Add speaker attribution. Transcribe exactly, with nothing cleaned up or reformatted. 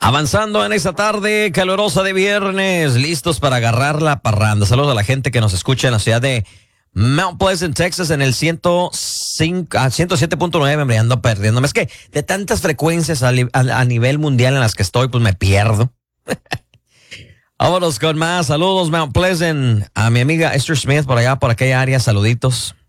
Speaker 1: Avanzando en esta tarde calurosa de viernes, listos para agarrar la parranda. Saludos a la gente que nos escucha en la ciudad de Mount Pleasant, Texas, en el ciento cinco, ah, ciento siete punto nueve, me ando perdiéndome. Es que de tantas frecuencias a, a, a nivel mundial en las que estoy, pues me pierdo. Vámonos con más. Saludos, Mount Pleasant. A mi amiga Esther Smith por allá, por aquella área. Saluditos.